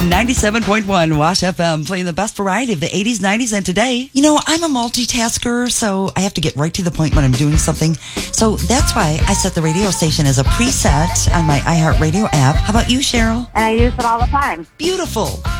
97.1 Wash FM, playing the best variety of the 80s, 90s, and today. You know, I'm a multitasker, so I have to get right to the point when I'm doing something. So that's why I set the radio station as a preset on my iHeartRadio app. How about you, Cheryl? And I use it all the time. Beautiful.